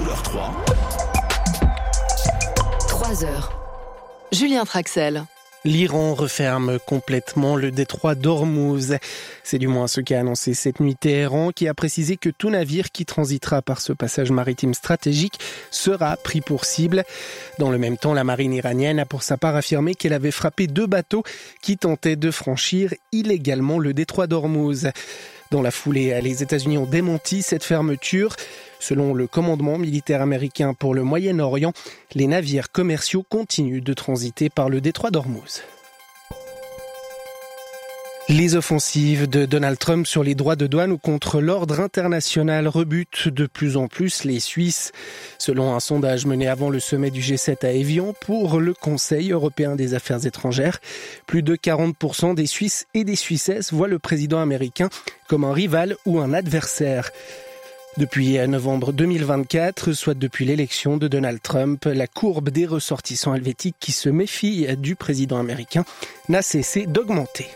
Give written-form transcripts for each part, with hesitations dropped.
Couleur 3. 3 heures. Julien Traxel. L'Iran referme complètement le détroit d'Ormuz. C'est du moins ce qu'a annoncé cette nuit Téhéran, qui a précisé que tout navire qui transitera par ce passage maritime stratégique sera pris pour cible. Dans le même temps, la marine iranienne a pour sa part affirmé qu'elle avait frappé 2 bateaux qui tentaient de franchir illégalement le détroit d'Ormuz. Dans la foulée, les États-Unis ont démenti cette fermeture. Selon le commandement militaire américain pour le Moyen-Orient, les navires commerciaux continuent de transiter par le détroit d'Ormuz. Les offensives de Donald Trump sur les droits de douane ou contre l'ordre international rebutent de plus en plus les Suisses. Selon un sondage mené avant le sommet du G7 à Évian pour le Conseil européen des affaires étrangères, plus de 40% des Suisses et des Suissesses voient le président américain comme un rival ou un adversaire. Depuis novembre 2024, soit depuis l'élection de Donald Trump, la courbe des ressortissants helvétiques qui se méfient du président américain n'a cessé d'augmenter.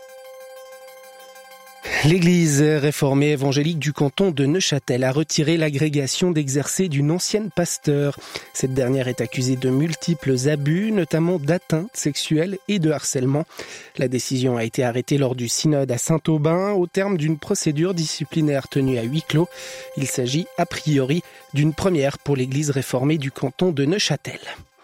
L'église réformée évangélique du canton de Neuchâtel a retiré l'agrégation d'exercer d'une ancienne pasteure. Cette dernière est accusée de multiples abus, notamment d'atteintes sexuelles et de harcèlement. La décision a été arrêtée lors du synode à Saint-Aubin au terme d'une procédure disciplinaire tenue à huis clos. Il s'agit a priori d'une première pour l'église réformée du canton de Neuchâtel.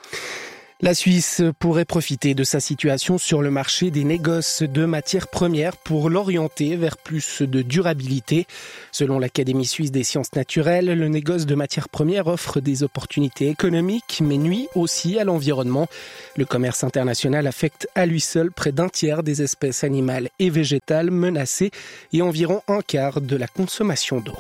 La Suisse pourrait profiter de sa situation sur le marché des négoces de matières premières pour l'orienter vers plus de durabilité. Selon l'Académie suisse des sciences naturelles, le négoce de matières premières offre des opportunités économiques, mais nuit aussi à l'environnement. Le commerce international affecte à lui seul près d'un tiers des espèces animales et végétales menacées et environ un quart de la consommation d'eau.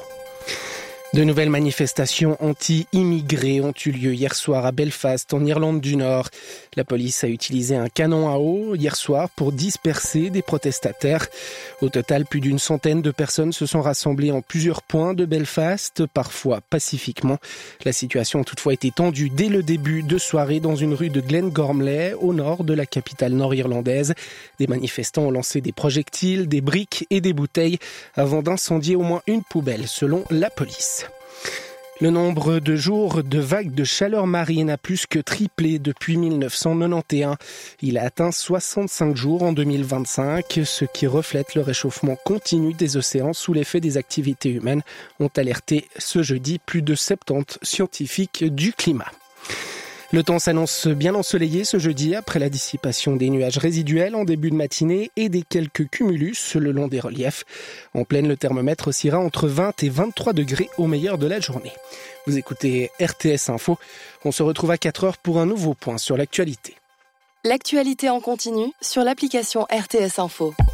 De nouvelles manifestations anti-immigrés ont eu lieu hier soir à Belfast, en Irlande du Nord. La police a utilisé un canon à eau hier soir pour disperser des protestataires. Au total, plus d'une centaine de personnes se sont rassemblées en plusieurs points de Belfast, parfois pacifiquement. La situation a toutefois été tendue dès le début de soirée dans une rue de Glengormley, au nord de la capitale nord-irlandaise. Des manifestants ont lancé des projectiles, des briques et des bouteilles avant d'incendier au moins une poubelle, selon la police. Le nombre de jours de vagues de chaleur marine a plus que triplé depuis 1991. Il a atteint 65 jours en 2025, ce qui reflète le réchauffement continu des océans sous l'effet des activités humaines, ont alerté ce jeudi plus de 70 scientifiques du climat. Le temps s'annonce bien ensoleillé ce jeudi après la dissipation des nuages résiduels en début de matinée et des quelques cumulus le long des reliefs. En pleine, le thermomètre oscillera entre 20 et 23 degrés au meilleur de la journée. Vous écoutez RTS Info. On se retrouve à 4 heures pour un nouveau point sur l'actualité. L'actualité en continu sur l'application RTS Info.